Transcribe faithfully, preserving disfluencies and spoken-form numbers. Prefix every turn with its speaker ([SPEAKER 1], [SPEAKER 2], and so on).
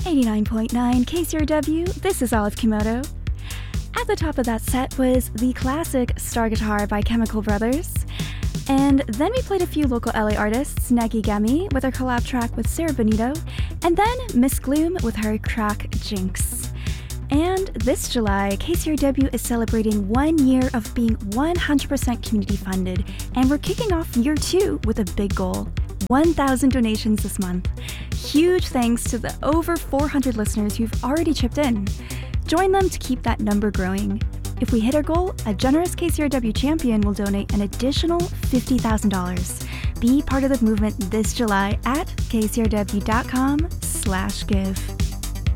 [SPEAKER 1] eighty-nine point nine K C R W, this is Olive Kimoto. At the top of that set was the classic Star Guitar by Chemical Brothers. And then we played a few local L A artists, Nagi Gami with her collab track with Sarah Bonito, and then Miss Gloom with her track Jinx. And this July, K C R W is celebrating one year of being one hundred percent community funded, and we're kicking off year two with a big goal, one thousand donations this month. Huge thanks to the over four hundred listeners who've already chipped in. Join them to keep that number growing. If we hit our goal, a generous K C R W champion will donate an additional fifty thousand dollars. Be part of the movement this July at kcrw.com slash give.